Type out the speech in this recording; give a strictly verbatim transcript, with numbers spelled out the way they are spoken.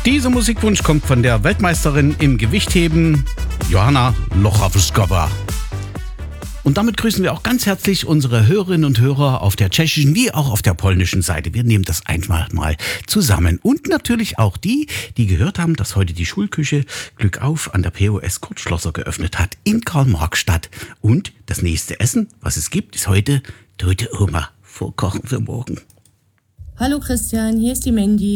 Dieser Musikwunsch kommt von der Weltmeisterin im Gewichtheben, Johanna Lochowskowa. Und damit grüßen wir auch ganz herzlich unsere Hörerinnen und Hörer auf der tschechischen wie auch auf der polnischen Seite. Wir nehmen das einfach mal zusammen. Und natürlich auch die, die gehört haben, dass heute die Schulküche Glück auf an der P O S Kurzschlosser geöffnet hat in Karl-Marx-Stadt. Und das nächste Essen, was es gibt, ist heute Tote Oma. Vorkochen für morgen. Hallo Christian, hier ist die Mandy.